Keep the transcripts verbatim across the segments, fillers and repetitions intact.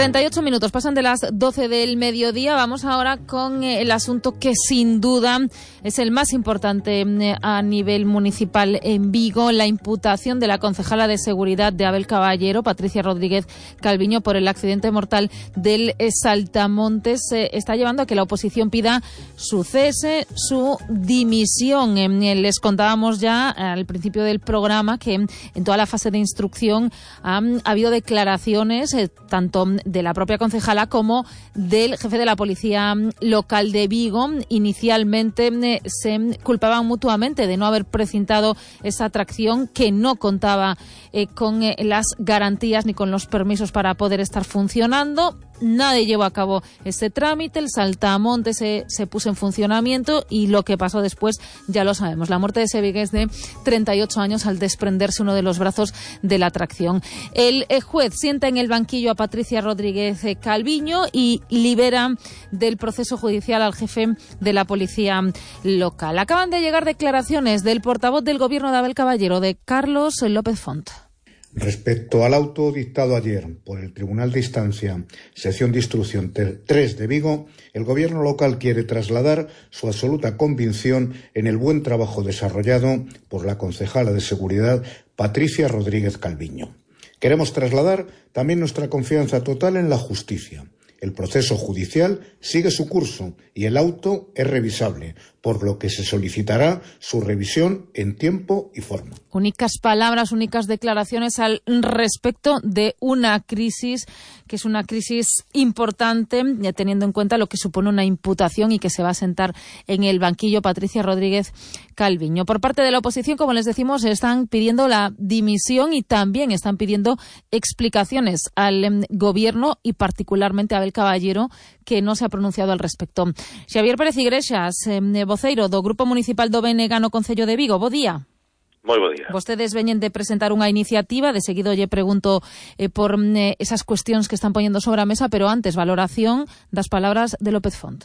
treinta y ocho minutos pasan de las doce del mediodía. Vamos ahora con el asunto que sin duda es el más importante a nivel municipal en Vigo, la imputación de la concejala de seguridad de Abel Caballero, Patricia Rodríguez Calviño, por el accidente mortal del Saltamontes. Está llevando a que la oposición pida su cese, su dimisión. Les contábamos ya al principio del programa que en toda la fase de instrucción ha habido declaraciones eh, tanto de la propia concejala como del jefe de la policía local de Vigo. Inicialmente eh, se culpaban mutuamente de no haber precintado esa atracción, que no contaba eh, con eh, las garantías ni con los permisos para poder estar funcionando. Nadie llevó a cabo ese trámite, el Saltamontes se, se puso en funcionamiento y lo que pasó después ya lo sabemos. La muerte de ese vigués de treinta y ocho años al desprenderse uno de los brazos de la atracción. El juez sienta en el banquillo a Patricia Rodríguez Calviño y libera del proceso judicial al jefe de la policía local. Acaban de llegar declaraciones del portavoz del gobierno de Abel Caballero, de Carlos López Font. Respecto al auto dictado ayer por el Tribunal de Instancia, sección de instrucción tres de Vigo, el gobierno local quiere trasladar su absoluta convicción en el buen trabajo desarrollado por la concejala de seguridad Patricia Rodríguez Calviño. Queremos trasladar también nuestra confianza total en la justicia. El proceso judicial sigue su curso y el auto es revisable, por lo que se solicitará su revisión en tiempo y forma. Únicas palabras, únicas declaraciones al respecto de una crisis que es una crisis importante, ya teniendo en cuenta lo que supone una imputación y que se va a sentar en el banquillo Patricia Rodríguez Calviño. Por parte de la oposición, como les decimos, están pidiendo la dimisión y también están pidiendo explicaciones al eh, gobierno y particularmente a Abel Caballero, que no se ha pronunciado al respecto. Xavier Pérez Iglesias, eh, voceiro do Grupo Municipal do B N G no Concello de Vigo. Bo día. Moi bo día. Vostedes veñen de presentar unha iniciativa, de seguido lle pregunto eh, por eh, esas cuestións que están poñendo sobre a mesa, pero antes, valoración das palabras de López Font.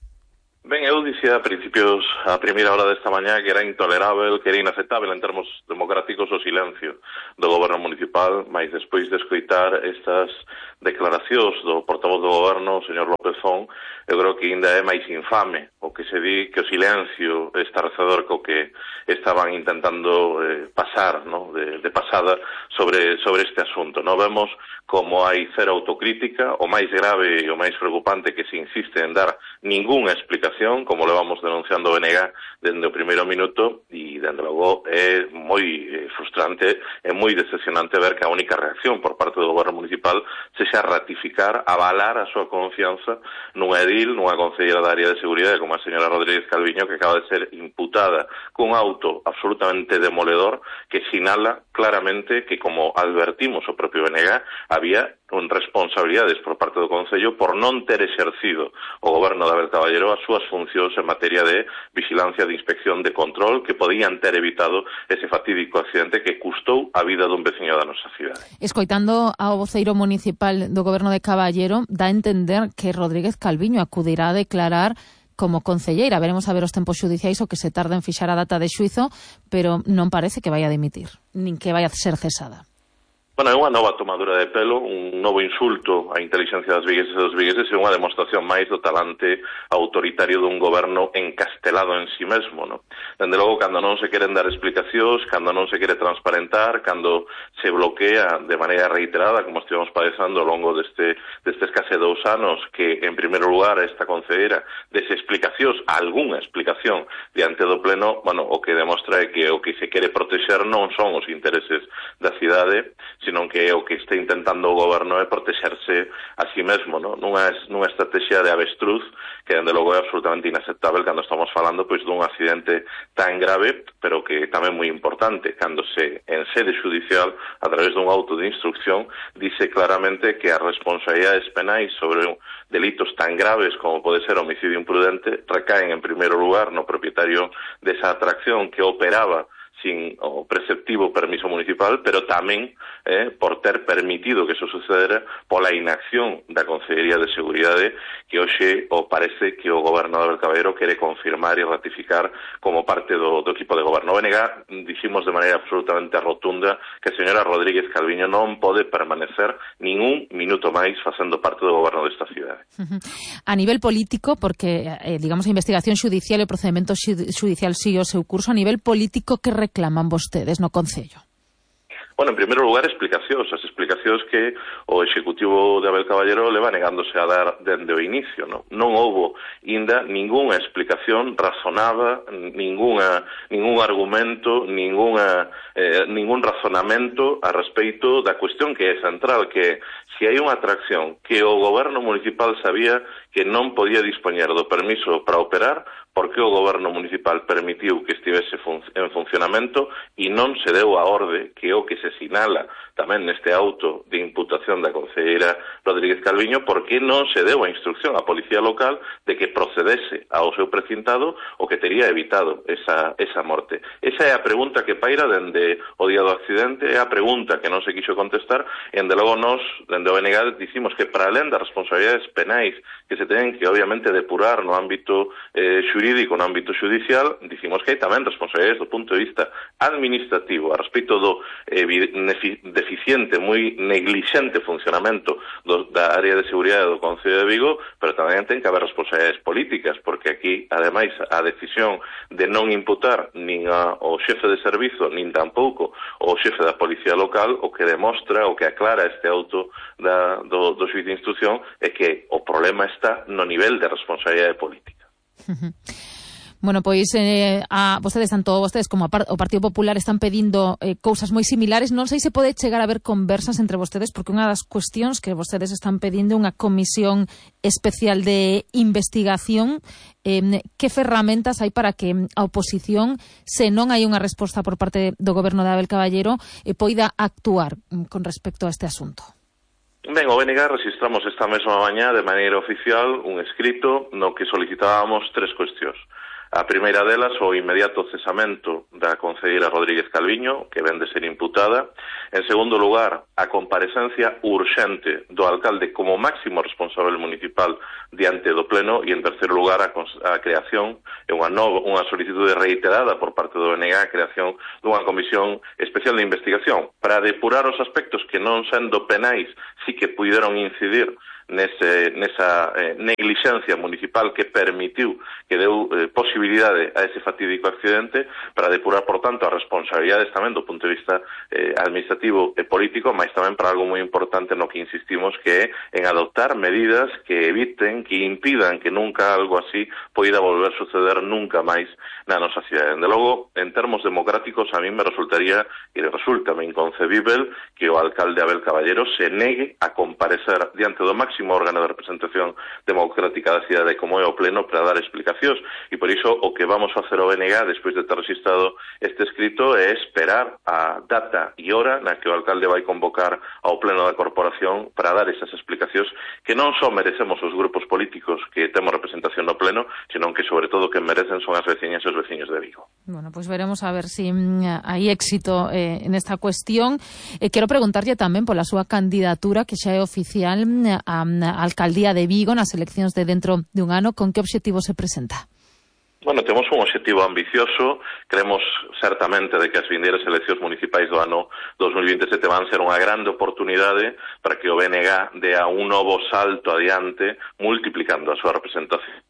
Ben, eu dicía a principios, a primeira hora desta mañá, que era intolerável, que era inaceptável en termos democráticos o silencio do goberno municipal, mas despois de escoitar estas declaracións do portavoz do goberno, o señor López Font, eu creo que ainda é máis infame o que se di que o silencio estarrecedor co que estaban intentando eh, pasar, ¿no? de, de pasada sobre, sobre este asunto. No vemos como hai cero autocrítica, o máis grave e o máis preocupante que se insiste en dar ningunha explicación, como levamos denunciando o B N G dende o primeiro minuto, e dende logo é moi eh, frustrante, é moi decepcionante ver que a única reacción por parte do goberno municipal se xa ratificar, avalar a súa confianza nunha edil, nunha concelleira da área de seguridade como a señora Rodríguez Calviño, que acaba de ser imputada cun auto absolutamente demoledor que sinala claramente que, como advertimos o propio B N G, había responsabilidades por parte do Concello por non ter exercido o goberno de Abel Caballero as súas funcións en materia de vigilancia, de inspección, de control, que podían ter evitado ese fatídico accidente que custou a vida dun veciño da nosa cidade. Escoitando ao voceiro municipal do goberno de Caballero, dá a entender que Rodríguez Calviño acudirá a declarar como concelleira. Veremos a ver os tempos xudiciais o que se tarda en fixar a data de xuizo, pero non parece que vaya a dimitir, nin que vaya a ser cesada. Bueno, é unha nova tomadura de pelo, un novo insulto á inteligencia das vigueses e dos vigueses e unha demostración máis do talante autoritario dun goberno encastelado en si mesmo, no? Dende logo, cando non se queren dar explicacións, cando non se quere transparentar, cando se bloquea de maneira reiterada, como estivemos padezando ao longo deste, destes case dous anos, que, en primeiro lugar, esta concedera dese explicacións, algunha explicación diante do pleno, bueno, o que demostra é que o que se quere protexer non son os intereses da cidade, sino que o que está intentando o goberno é protexerse a si mesmo, ¿no? nunha, nunha estrategia de avestruz que, dende logo, é absolutamente inaceptável cando estamos falando pois dun accidente tan grave, pero que tamén moi importante, cando se, en sede judicial, a través dun auto de instrucción, dice claramente que as responsabilidades penais sobre delitos tan graves como pode ser homicidio imprudente recaen, en primeiro lugar, no propietario desa atracción que operaba sin o preceptivo permiso municipal, pero tamén eh, por ter permitido que eso sucedera pola inacción da Consellería de Seguridade, que hoxe o parece que o goberno de Abel Caballero quere confirmar e ratificar como parte do, do equipo de goberno. O B N G diximos de maneira absolutamente rotunda que a señora Rodríguez Calviño non pode permanecer ningún minuto máis facendo parte do goberno desta cidade. A nivel político, porque, eh, digamos, a investigación xudicial e o procedimento xudicial sigue o seu curso, a nivel político, que reclaman vostedes no Concello? Bueno, en primeiro lugar, explicacións. As explicacións que o Executivo de Abel Caballero leva negándose a dar dende o inicio, non? Non houbo inda ningunha explicación razonada, ningunha, ningún argumento, ningunha, eh, ningún razonamento a respeito da cuestión que é central, que se hai unha atracción que o goberno municipal sabía que non podía dispoñer do permiso para operar, porque o goberno municipal permitiu que estivese fun en funcionamento e non se deu a orde, que é o que se sinala tamén neste auto de imputación da concelleira Rodríguez Calviño, porque non se deu a instrucción á Policía Local de que procedese ao seu precintado o que tería evitado esa, esa morte. Esa é a pregunta que paira dende o día do accidente, é a pregunta que non se quixo contestar, e dende logo nos, dende o B N G, dicimos que para alén das responsabilidades penais que se tenen que obviamente depurar no ámbito eh, xurídico, no ámbito judicial, dicimos que hai tamén responsabilidades do punto de vista administrativo a respecto do eh, deficiente, moi neglixente funcionamento do, da área de seguridade do Concello de Vigo, pero tamén ten que haber responsabilidades políticas, porque aquí, ademais, a decisión de non imputar nin ao xefe de servizo, nin tampouco o xefe da Policía Local, o que demostra, o que aclara este auto da, do, do xuiz de instrucción é que o problema está no nivel de responsabilidade política. Bueno, pois eh, a vostedes, tanto vostedes como a par, o Partido Popular, están pedindo eh, cousas moi similares. Non sei se pode chegar a haber conversas entre vostedes, porque unha das cuestións que vostedes están pedindo é unha comisión especial de investigación. Eh, que ferramentas hai para que a oposición, se non hai unha resposta por parte do goberno de Abel Caballero, eh, poida actuar con respecto a este asunto? Ben, o B N G registramos esta mesma mañá de maneira oficial un escrito no que solicitábamos tres cuestións. A primeira delas, o inmediato cesamento da concelleira Rodríguez Calviño, que ven de ser imputada. En segundo lugar, a comparecencia urxente do alcalde como máximo responsable municipal diante do pleno. E en terceiro lugar, a, a creación, unha, nova, unha solicitude reiterada por parte do B N G, a creación dunha comisión especial de investigación para depurar os aspectos que non sendo penais sí que puideron incidir nese, nesa eh, neglixencia municipal que permitiu, que deu eh, posibilidade a ese fatídico accidente, para depurar, por tanto, as responsabilidades tamén do punto de vista eh, administrativo e político, mas tamén para algo moi importante no que insistimos, que é en adoptar medidas que eviten, que impidan que nunca algo así poida volver a suceder nunca máis na nosa cidade. De logo, en termos democráticos, a mí me resultaría, e resulta inconcebible, que o alcalde Abel Caballero se negue a comparecer diante do máximo órgano de representación democrática da cidade como é o pleno para dar explicacións, e por iso o que vamos a facer o B N G despois de ter registrado este escrito é esperar a data e hora na que o alcalde vai convocar ao pleno da corporación para dar esas explicacións que non só merecemos os grupos políticos que temos representación no pleno, senón que sobre todo que merecen son as veciñas e os veciños de Vigo. Bueno, pues veremos a ver si mm, hai éxito eh, en esta cuestión. Eh, quero preguntarlle tamén pola súa candidatura, que xa é oficial, a a alcaldía de Vigo nas eleccións de dentro de un ano. Con que obxectivo se presenta? Bueno, temos un obxectivo ambicioso. Creemos certamente de que as vindeiras eleccións municipais do ano dos mil veintesete van ser unha grande oportunidade para que o B N G dea un novo salto adiante, multiplicando a súa representación.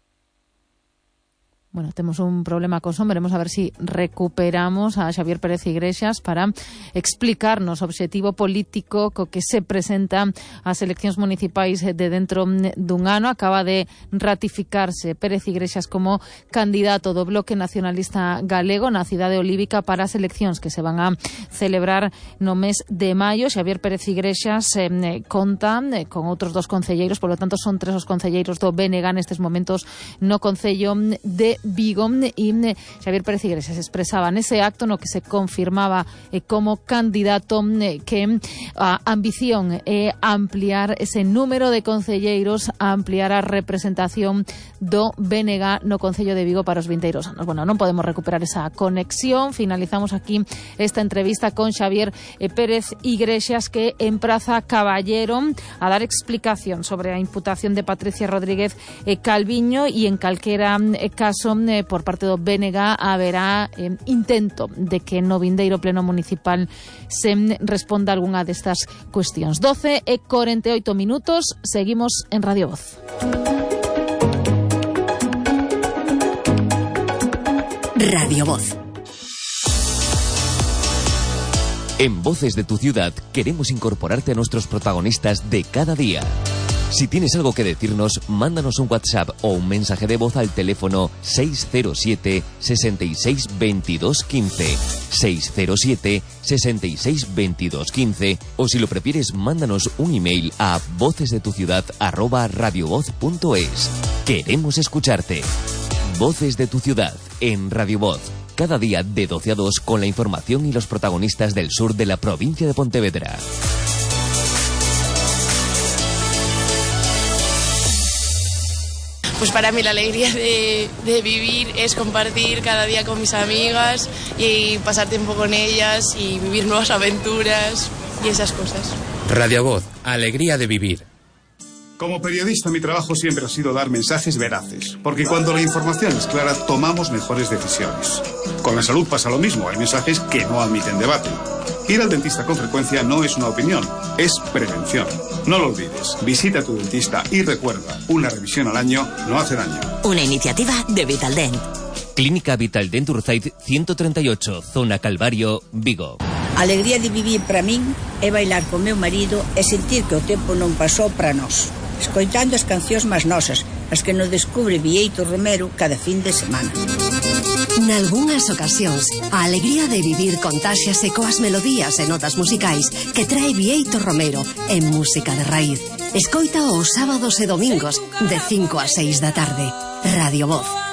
Bueno, temos un problema co son, veremos a ver si recuperamos a Xavier Pérez Iglesias para explicarnos o obxectivo político co que se presenta as eleccións municipais de dentro dun ano. Acaba de ratificarse Pérez Iglesias como candidato do Bloque Nacionalista Galego na cidade olívica para as eleccións que se van a celebrar no mes de maio. Xavier Pérez Iglesias eh, conta eh, con outros dos concelleiros, por lo tanto son tres os concelleiros do B N G nestes momentos no Concello de Vigo, y Xavier Pérez Iglesias expresaba en ese acto no que se confirmaba eh, como candidato eh, que a ambición é eh, ampliar ese número de concelleiros, a ampliar a representación do B N G no Concello de Vigo para os vindeiros anos. Bueno, non podemos recuperar esa conexión. Finalizamos aquí esta entrevista con Xavier eh, Pérez Iglesias, que empraza Caballero a dar explicación sobre a imputación de Patricia Rodríguez eh, Calviño, e en calquera eh, caso eh, por parte do B N G haberá eh, intento de que no vindeiro pleno municipal se responda algunha destas cuestións. doce e cuarenta y ocho minutos, seguimos en Radio Voz. Radio Voz. En Voces de tu Ciudad queremos incorporarte a nuestros protagonistas de cada día. Si tienes algo que decirnos, mándanos un WhatsApp o un mensaje de voz al teléfono seis cero siete, sesenta y seis, veintidós, quince, seis cero siete, sesenta y seis, veintidós, quince, o si lo prefieres, mándanos un email a vocesdetuciudad arroba radiovoz punto es. Queremos escucharte. Voces de tu Ciudad en Radio Voz. Cada día de doce a dos con la información y los protagonistas del sur de la provincia de Pontevedra. Pues para mí la alegría de, de vivir es compartir cada día con mis amigas y pasar tiempo con ellas y vivir nuevas aventuras y esas cosas. Radio Voz, alegría de vivir. Como periodista, mi trabajo siempre ha sido dar mensajes veraces, porque cuando la información es clara, tomamos mejores decisiones. Con la salud pasa lo mismo, hay mensajes que no admiten debate. Ir al dentista con frecuencia no es una opinión, es prevención. No lo olvides, visita a tu dentista y recuerda, una revisión al año no hace daño. Una iniciativa de Vitaldent. Clínica Vitaldent Urzait ciento treinta y ocho, Zona Calvario, Vigo. A alegría de vivir para min é bailar co meu marido e sentir que o tempo non pasou para nós, escoitando as cancións máis nosas, as que nos descubre Bieito Romero cada fin de semana. Nalgúnas ocasións, a alegría de vivir contáxiase coas melodías e notas musicais que trae Bieito Romero en música de raíz. Escoita os sábados e domingos de cinco a seis da tarde. Radio Voz.